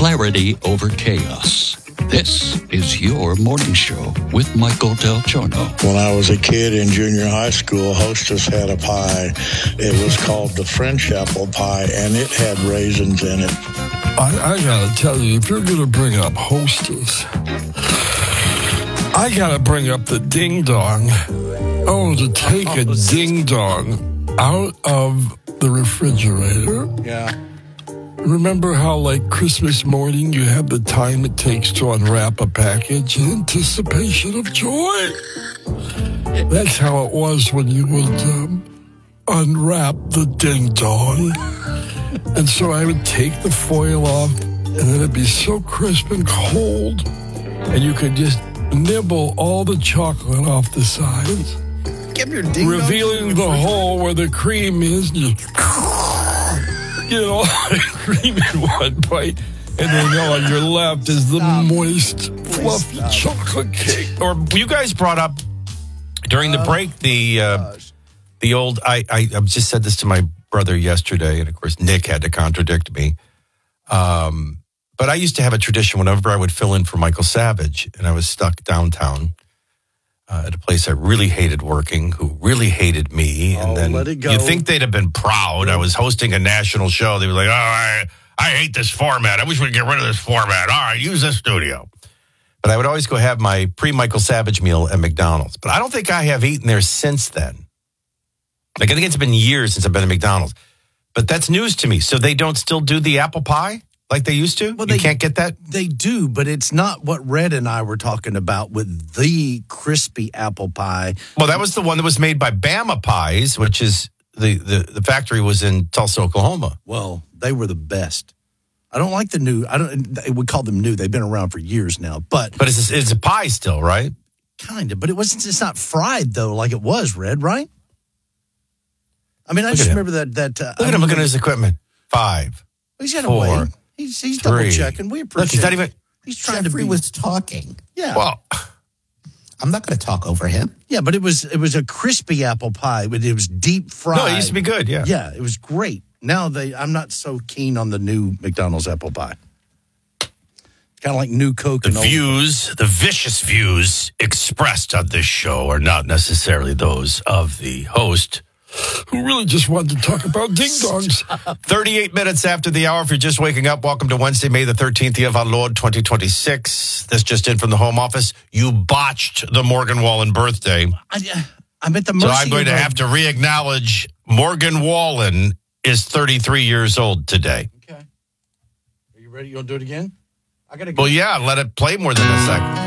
clarity over chaos. This is your morning show with Michael Del Giorno. When I was a kid in junior high school, Hostess had a pie. It was called the French apple pie, and it had raisins in it. I gotta tell you, if you're gonna bring up Hostess, I gotta bring up the ding dong. Oh, to take a ding dong out of the refrigerator. Yeah. Remember how, like, Christmas morning, you have the time it takes to unwrap a package in anticipation of joy? That's how it was when you would unwrap the ding-dong. And so I would take the foil off, and then it'd be so crisp and cold, and you could just nibble all the chocolate off the sides, revealing the hole where the cream is. You know, cream in one bite, and then on your left is the moist, fluffy chocolate cake. Or you guys brought up during the break the old. I just said this to my brother yesterday, and of course Nick had to contradict me. But I used to have a tradition whenever I would fill in for Michael Savage, and I was stuck downtown at a place I really hated working, who really hated me. And then let it go. You think they'd have been proud. I was hosting a national show. They were like, I hate this format. I wish we'd get rid of this format. All right, use this studio. But I would always go have my pre-Michael Savage meal at McDonald's. But I don't think I have eaten there since then. Like, I think it's been years since I've been at McDonald's. But that's news to me. So they don't still do the apple pie like they used to? Well, you can't get that? They do, but it's not what Red and I were talking about with the crispy apple pie. Well, that was the one that was made by Bama Pies, which is the factory was in Tulsa, Oklahoma. Well, they were the best. I don't like the new. We call them new. They've been around for years now, but it's a pie still, right? Kind of. But it wasn't. It's not fried though, like it was, Red, right? I mean, I just remember that. Look at him looking at his equipment. 5. He's got a way. He's double checking. We appreciate. Look, he's not even. He's trying Jeffrey to be. was talking. Yeah. Well, I'm not going to talk over him. Yeah, but it was a crispy apple pie, but it was deep fried. No, it used to be good. Yeah. Yeah, it was great. Now I'm not so keen on the new McDonald's apple pie. Kind of like new Coke. The vicious views expressed on this show are not necessarily those of the host, who really just wanted to talk about ding-dongs. 38 minutes after the hour. If you're just waking up, welcome to Wednesday, May the 13th, year of our Lord, 2026. This just in from the home office. You botched the Morgan Wallen birthday. I'm at the mercy. So I'm going to have to re-acknowledge Morgan Wallen is 33 years old today. Okay. Are you ready? You want to do it again? I got to go. Well, yeah, let it play more than a second.